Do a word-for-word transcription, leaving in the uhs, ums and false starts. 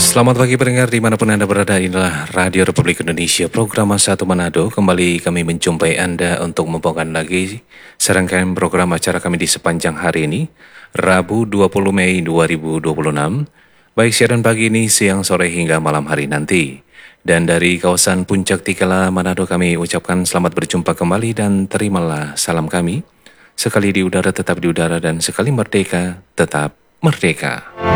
Selamat pagi pendengar dimanapun Anda berada, inilah Radio Republik Indonesia, program satu Manado. Kembali kami menjumpai Anda untuk membawakan lagi serangkaian program acara kami di sepanjang hari ini, Rabu dua puluh Mei dua ribu dua puluh enam, baik siaran pagi ini, siang, sore hingga malam hari nanti. Dan dari kawasan Puncak Tikala Manado kami ucapkan selamat berjumpa kembali dan terimalah salam kami. Sekali di udara tetap di udara dan sekali merdeka tetap merdeka.